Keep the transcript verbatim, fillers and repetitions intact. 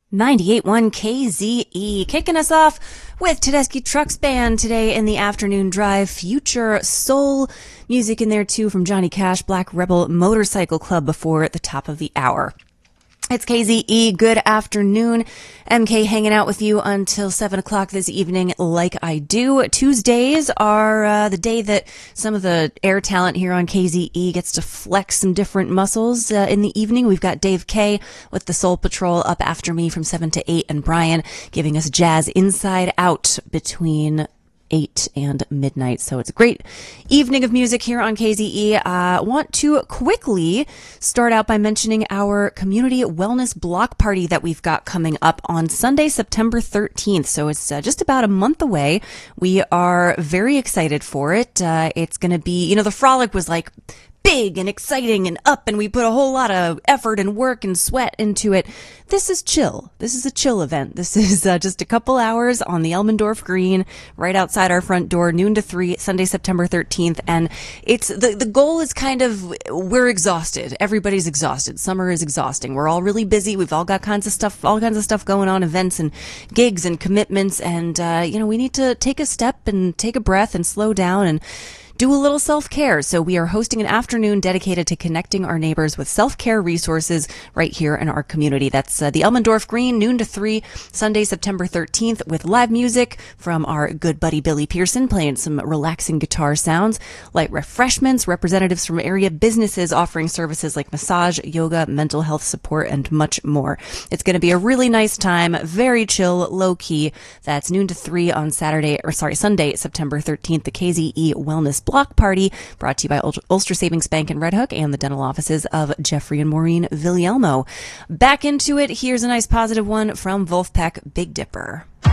ninety-eight point one K Z E, kicking us off with Tedeschi Trucks Band today in the afternoon drive. Future soul music in there too from Johnny Cash, Black Rebel Motorcycle Club before at the top of the hour. It's K Z E. Good afternoon. M K hanging out with you until seven o'clock this evening like I do. Tuesdays are uh, the day that some of the air talent here on K Z E gets to flex some different muscles. Uh, in the evening, we've got Dave K with the Soul Patrol up after me from seven to eight, and Brian giving us jazz inside out between eight and midnight. So it's a great evening of music here on K Z E. I uh, want to quickly start out by mentioning our community wellness block party that we've got coming up on Sunday, September thirteenth. So it's uh, just about a month away. We are very excited for it. Uh, it's going to be, you know, the frolic was like big and exciting and up, and we put a whole lot of effort and work and sweat into it. This is chill. This is a chill event. This is uh, just a couple hours on the Elmendorf Green, right outside our front door, noon to three, Sunday, September thirteenth. And it's the the goal is kind of, we're exhausted. Everybody's exhausted. Summer is exhausting. We're all really busy. We've all got kinds of stuff, all kinds of stuff going on, events and gigs and commitments. And uh, you know, we need to take a step and take a breath and slow down and do a little self-care. So we are hosting an afternoon dedicated to connecting our neighbors with self-care resources right here in our community. That's uh, the Elmendorf Green, noon to three, Sunday, September thirteenth, with live music from our good buddy Billy Pearson playing some relaxing guitar sounds, light refreshments, representatives from area businesses offering services like massage, yoga, mental health support, and much more. It's going to be a really nice time, very chill, low-key. That's noon to three on Saturday, or sorry, Sunday, September thirteenth, the K Z E Wellness Block Party, brought to you by Ulster Savings Bank in Red Hook and the dental offices of Jeffrey and Maureen Villelmo. Back into it, here's a nice positive one from Wolfpack Big Dipper.